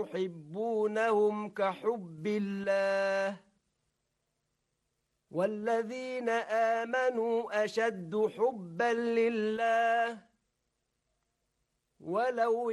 تحبونهم كحب الله والذين آمنوا أشد حبا لله ولو